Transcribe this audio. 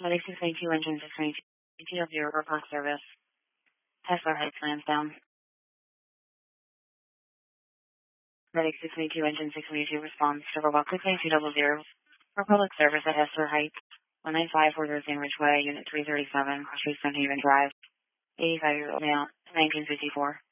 Medic 692, engine 692, ETL0, report service. Hessler Heights, Lansdowne. Medic 692, engine 692, response to robot 69200. For public service at Hessler Heights, 195 Worthing Ridgeway, Unit 337, Cross Street, Sunhaven Drive, 85-year-old male, 1954.